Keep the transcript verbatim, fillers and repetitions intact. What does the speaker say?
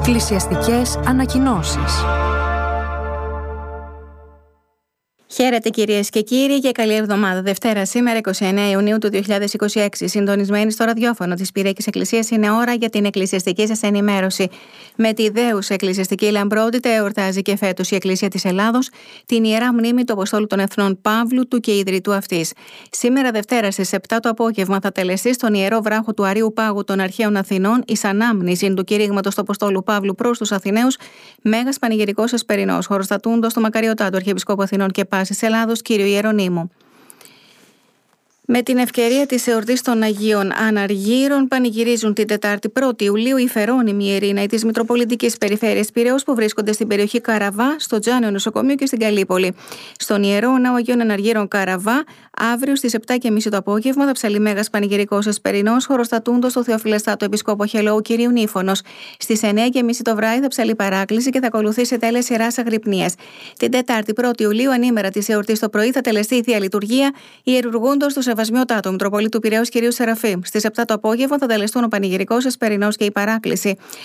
Εκκλησιαστικές ανακοινώσεις. Χαίρετε κυρίες και κύριοι και καλή εβδομάδα. Δευτέρα, σήμερα εικοστή ενάτη Ιουνίου του δύο χιλιάδες είκοσι έξι. Συντονισμένοι στο ραδιόφωνο της Πυριακής Εκκλησίας, είναι ώρα για την εκκλησιαστική σας ενημέρωση. Με τη δέουσα εκκλησιαστική λαμπρότητα εορτάζει και φέτος η Εκκλησία της Ελλάδος την ιερά μνήμη του Αποστόλου των Εθνών Παύλου του και ιδρυτού αυτής. Σήμερα, Δευτέρα, στις επτά το απόγευμα, θα τελεστεί στον ιερό βράχο του Αρείου Πάγου των Αρχαίων Αθηνών εις ανάμνηση του κηρύγματος του Αποστόλου Παύλου προς τους Αθηναίους, Μέγας Πανηγυρικός Εσπερινός, χωροστατούντος το μακαριωτάτου Αρχιεπισκόπου Αθηνών και Πάσης Ελλάδος, κύριο Ιερονύμου. Με την ευκαιρία της εορτής των Αγίων Αναργύρων, πανηγυρίζουν την Τετάρτη πρώτη Ιουλίου οι Φερόνιμοι ιερήναοι της Μητροπολιτικής Περιφέρειας Πειραιώς που βρίσκονται στην περιοχή Καραβά, στο Τζάνιο Νοσοκομείο και στην Καλύπολη. Στον Ιερό Ναό Αγίων Αναργύρων Καραβά, αύριο στις επτά και μισή το απόγευμα, θα ψαλεί Μέγας Πανηγυρικός Εσπερινός, χωροστατούντος το Θεοφιλεστάτο Επισκόπο Χελώου κυρίου Νύφωνος. Στις εννιά και μισή το βράδυ θα ψαλεί Παράκληση και θα ακολουθήσει τέλες Ιεράς Αγρυπνίας. Την Τετάρτη πρώτη Ιουλίου, ανήμερα της εορτής το πρωί, θα τελεστεί η Θεία Λειτουργία, ιερουργούντος του Σεβασμιωτάτου Μητροπολίτου Πειραιώς κυρίου Σεραφείμ. Στις επτά το απόγευμα θα τελεστούν ο Πανηγυρικός Εσπερινός και η Παράκληση.